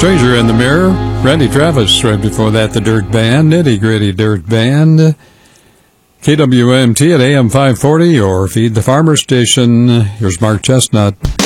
Stranger in the Mirror. Randy Travis, right before that, the Dirt Band, Nitty Gritty Dirt Band. KWMT at AM 540 or Feed the Farmer Station. Here's Mark Chestnut.